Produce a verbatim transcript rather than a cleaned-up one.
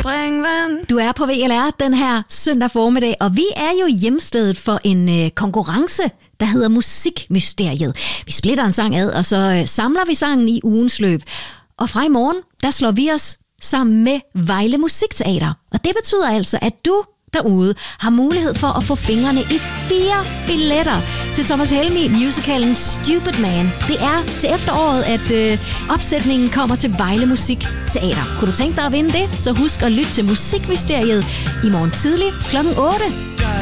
springvand. Du er på V L R den her søndag formiddag, og vi er jo hjemstedet for en øh, konkurrence, der hedder Musikmysteriet. Vi splitter en sang ad, og så øh, samler vi sangen i ugens løb. Og fra i morgen, der slår vi os sammen med Vejle Musikteater. Og det betyder altså, at du derude har mulighed for at få fingrene i fire billetter til Thomas Helmig musicalen Stupid Man. Det er til efteråret, at øh, opsætningen kommer til Vejle Musikteater. Kunne du tænke dig at vinde det? Så husk at lytte til Musikmysteriet i morgen tidlig klokken otte.